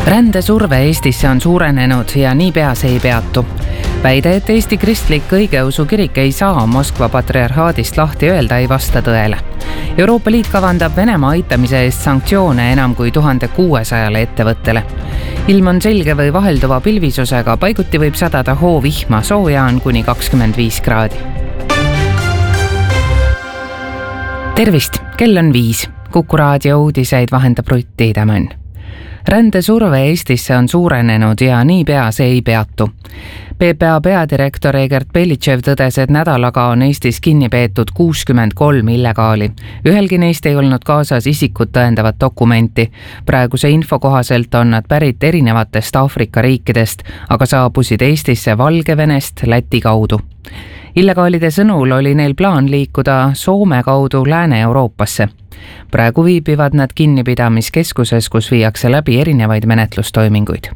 Rändesurve Eestisse on suurenenud ja niipea see ei peatu. Väide, et Eesti kristlik õigeusu kirik ei saa Moskva patriarhaadist lahti öelda, ei vasta tõele. Euroopa Liit kavandab Venemaa aitamise eest sanktsioone enam kui 1600 ettevõttele. Ilm on selge või vahelduva pilvisusega, paiguti võib sadada hoovihma, sooja on kuni 25 kraadi. Tervist, kell on 5. Kuku raadio uudiseid vahendab Rutt Tiidemann. Rändesurve Eestisse on suurenenud ja niipea see ei peatu. PPA peadirektor Egert Belitšev tõdes, et nädalaga on Eestis kinni peetud 63 illegaali. Ühelgi neist ei olnud kaasas isikut tõendavat dokumenti. Praeguse info kohaselt on nad pärit erinevatest Aafrika riikidest, aga saabusid Eestisse Valgevenest Läti kaudu. Illegaalide sõnul oli neil plaan liikuda Soome kaudu Lääne-Euroopasse. Praegu viibivad nad kinnipidamiskeskuses, kus viiakse läbi erinevaid menetlustoiminguid.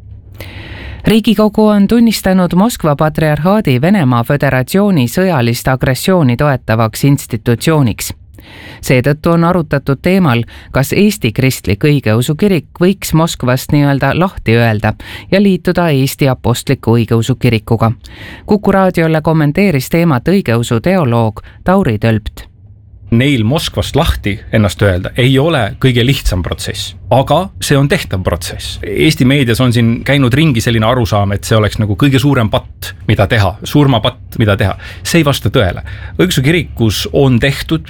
Riigikogu on tunnistanud Moskva patriarhaadi Venemaa Föderatsiooni sõjalist agressiooni toetavaks institutsiooniks. Seetõttu on arutatud teemal, kas Eesti kristlik õigeusu kirik võiks Moskvast nii-öelda lahti öelda ja liituda Eesti apostliku õigeusu kirikuga. Kuku raadiole kommenteeris teemat õigeusu teoloog Tauri Tölpt. Neil Moskvast lahti ennast öelda ei ole kõige lihtsam protsess, aga see on tehtav protsess. Eesti meedias on siin käinud ringi selline arusaam, et see oleks nagu kõige suurem patt, mida teha, surmapatt, mida teha. See ei vasta tõele. Õigeusu kirikus on tehtud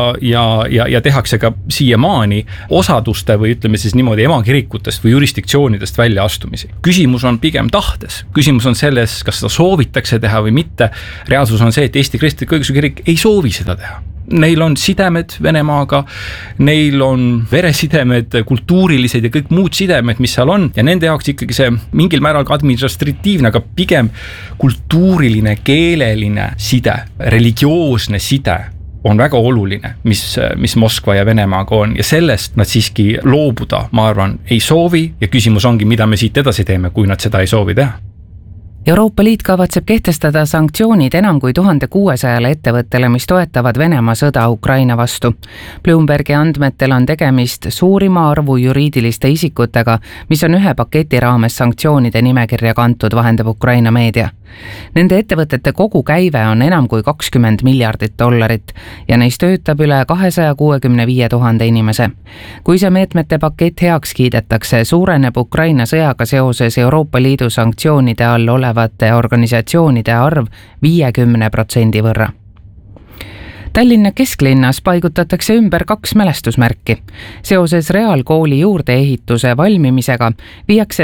ja tehakse ka siiamaani osaduste või ütleme siis niimoodi emakirikutest või jurisdiktsioonidest välja astumisi. Küsimus on pigem tahtes. Küsimus on selles, kas seda soovitakse teha või mitte. Reaalsus on see, et Eesti kristlik õigeusu kirik ei soovi seda teha. Neil on sidemed Venemaaga, neil on veresidemed, kultuurilised ja kõik muud sidemed, mis seal on, ja nende jaoks ikkagi see mingil määral ka administratiivne, aga pigem kultuuriline, keeleline side, religioosne side on väga oluline, mis Moskva ja Venemaaga on, ja sellest nad siiski loobuda, ma arvan, ei soovi, ja küsimus ongi, mida me siit edasi teeme, kui nad seda ei soovi teha. Euroopa Liit kavatseb kehtestada sanktsioonid enam kui 1600 ettevõttele, mis toetavad Venemaa sõda Ukraina vastu. Bloombergi andmetel on tegemist suurima arvu juriidiliste isikutega, mis on ühe paketi raames sanktsioonide nimekirja kantud, vahendab Ukraina meedia. Nende ettevõtete kogu käive on enam kui $20 miljardit ja neis töötab üle 265 000 inimese. Kui see meetmete pakett heaks kiidetakse, suureneb Ukraina sõjaga seoses Euroopa Liidu sanktsioonide all olevate organisatsioonide arv 50% võrra. Tallinna kesklinnas paigutatakse ümber 2 mälestusmärki. Seoses reaalkooli juurdeehituse valmimisega viiakse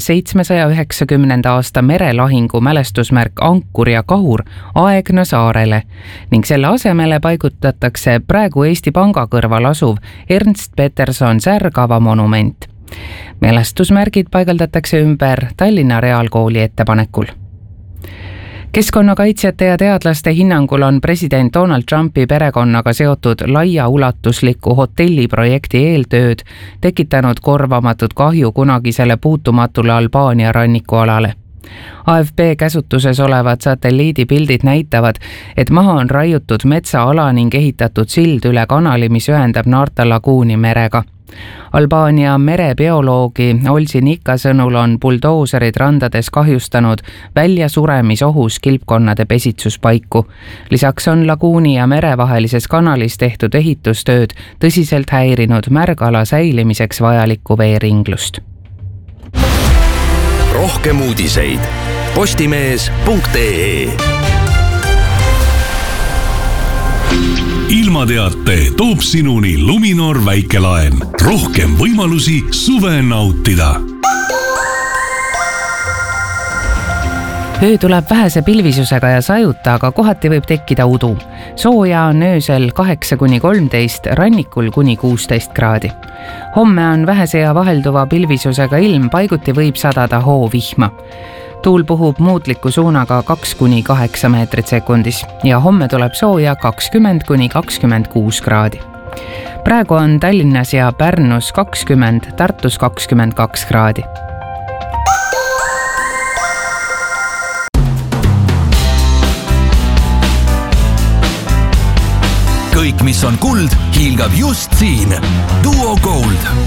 1790. aasta merelahingu mälestusmärk Ankur ja Kahur Aegna saarele ning selle asemele paigutatakse praegu Eesti Panga kõrval asuv Ernst Peterson särgava monument. Mälestusmärgid paigaldatakse ümber Tallinna reaalkooli ettepanekul. Keskkonnakaitsjate ja teadlaste hinnangul on president Donald Trumpi perekonnaga seotud laiaulatusliku hotelliprojekti eeltööd tekitanud korvamatut kahju kunagisele puutumatule Albaania rannikualale. AFP käsutuses olevad satelliidipildid näitavad, et maha on raiutud metsaala ning ehitatud sild üle kanali, mis ühendab Narta laguuni merega. Albaania merebioloogi Olsi Nika sõnul on buldooserid randades kahjustanud väljasuremisohus kilpkonnade pesitsuspaiku. Lisaks on laguuni ja merevahelises kanalis tehtud ehitustööd tõsiselt häirinud märgala säilimiseks vajalikku veeringlust. Rohkem uudiseid postimees.ee. Ilmateate toob sinuni Luminor väikelaen. Rohkem võimalusi suve nautida. Öö tuleb vähese pilvisusega ja sajuta, aga kohati võib tekkida udu. Sooja on öösel 8-13, rannikul kuni 16 kraadi. Homme on vähese ja vahelduva pilvisusega ilm, paiguti võib sadada hoovihma. Tuul puhub muutliku suunaga 2-8 meetrit sekundis ja homme tuleb sooja 20-26 kraadi. Praegu on Tallinnas ja Pärnus 20, Tartus 22 kraadi. Kõik, mis on kuld, hiilgab just siin. Duo Gold.